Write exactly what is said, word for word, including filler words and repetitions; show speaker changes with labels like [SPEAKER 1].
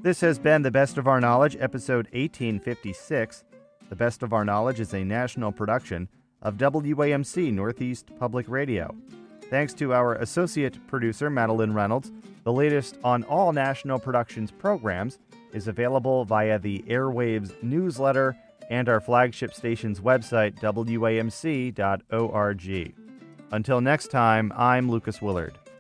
[SPEAKER 1] This has been The Best of Our Knowledge, episode eighteen fifty-six. The Best of Our Knowledge is a national production of W A M C Northeast Public Radio. Thanks to our associate producer, Madeline Reynolds. The latest on all National Productions programs is available via the Airwaves newsletter and our flagship station's website, W A M C dot org. Until next time, I'm Lucas Willard.